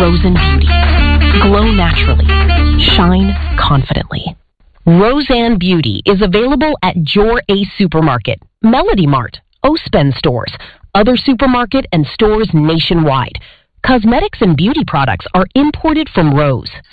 Roseanne Beauty. Glow naturally. Shine confidently. Roseanne Beauty is available at your Ace Supermarket, Melody Mart, Ospen stores, other supermarket and stores nationwide. Cosmetics and beauty products are imported from Rose.